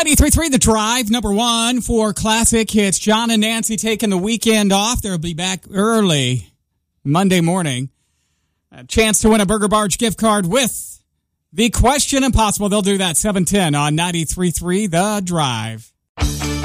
93.3 The Drive, number one for classic hits. John and Nancy taking the weekend off. They'll be back early Monday morning. A chance to win a Burger Barge gift card with the Question Impossible. They'll do that 7:10 on 93.3 The Drive.